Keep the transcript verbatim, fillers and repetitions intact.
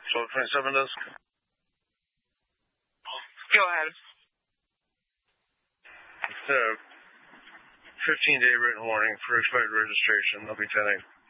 twelve twenty-seven desk. Go ahead. It's a fifteen day written warning for expired registration. They'll be ten eight.